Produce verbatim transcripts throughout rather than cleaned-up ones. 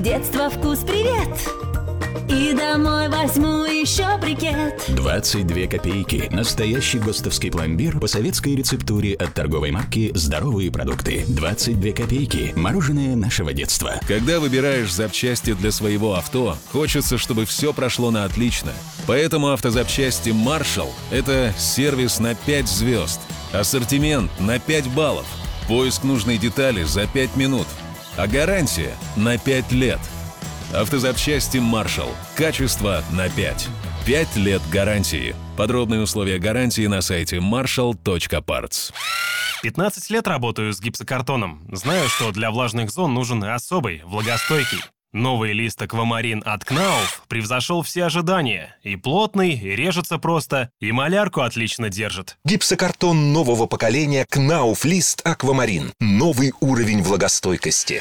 детства вкус привет. И домой возьму еще брикет. двадцать две копейки. Настоящий ГОСТовский пломбир по советской рецептуре от торговой марки «Здоровые продукты». двадцать две копейки. Мороженое нашего детства. Когда выбираешь запчасти для своего авто, хочется, чтобы все прошло на отлично. Поэтому автозапчасти Marshall – это сервис на пять звезд. Ассортимент на пять баллов. Поиск нужной детали за пять минут. А гарантия на пять лет. Автозапчасти Marshall. Качество на пять. пять лет гарантии. Подробные условия гарантии на сайте маршалл точка партс. пятнадцать лет работаю с гипсокартоном. Знаю, что для влажных зон нужен особый, влагостойкий. Новый лист Аквамарин от Кнауф превзошел все ожидания. И плотный, и режется просто, и малярку отлично держит. Гипсокартон нового поколения Кнауф Лист Аквамарин. Новый уровень влагостойкости.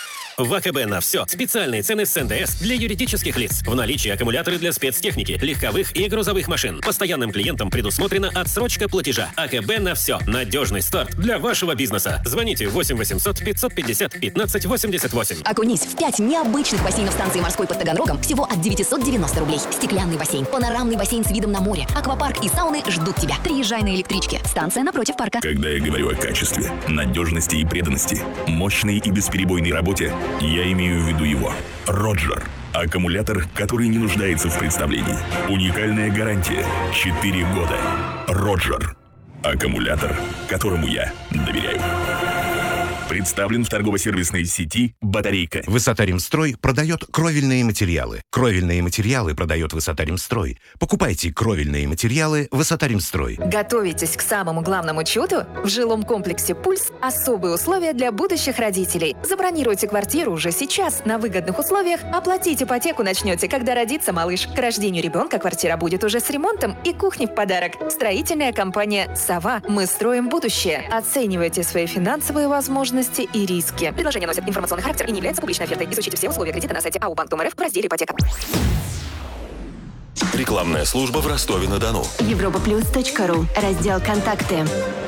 В АКБ на все. Специальные цены с эн дэ эс для юридических лиц. В наличии аккумуляторы для спецтехники, легковых и грузовых машин. Постоянным клиентам предусмотрена отсрочка платежа. АКБ на все. Надежный старт для вашего бизнеса. Звоните восемь восемьсот пятьсот пятьдесят пятнадцать восемьдесят восемь. Окунись в пять необычных бассейнов станции морской под Таганрогом всего от девятьсот девяносто рублей. Стеклянный бассейн, панорамный бассейн с видом на море, аквапарк и сауны ждут тебя. Приезжай на электричке. Станция напротив парка. Когда я говорю о качестве, надежности и преданности, мощной и бесперебойной работе, я имею в виду его. Роджер. Аккумулятор, который не нуждается в представлении. Уникальная гарантия. четыре года. Роджер. Аккумулятор, которому я доверяю. Представлен в торгово-сервисной сети «Батарейка». Высота-Ремстрой продает кровельные материалы. Кровельные материалы продает Высота-Ремстрой. Покупайте кровельные материалы Высота-Ремстрой. Готовитесь к самому главному чуду? В жилом комплексе «Пульс» особые условия для будущих родителей. Забронируйте квартиру уже сейчас на выгодных условиях. Оплатить ипотеку начнете, когда родится малыш. К рождению ребенка квартира будет уже с ремонтом и кухней в подарок. Строительная компания «Сова». Мы строим будущее. Оценивайте свои финансовые возможности и риски. Предложение носит информационный характер и не является публичной офертой. Изучите все условия кредита на сайте эй о банк точка эр эф в разделе «Ипотека». Рекламная служба в Ростове-на-Дону. европа плюс точка ру. Раздел «Контакты».